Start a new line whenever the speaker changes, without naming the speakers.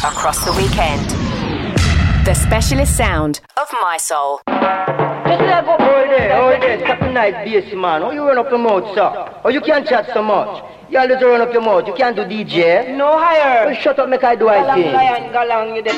across the weekend. The specialist sound of My Soul.
Just let go, hold there, stop the nice bass, man. Oh, you run up your mouth, sir. Oh, you can't chat so much. You always run up your mouth. You can't do DJ.
No higher.
Well, shut up, make I do I thing.
Galang,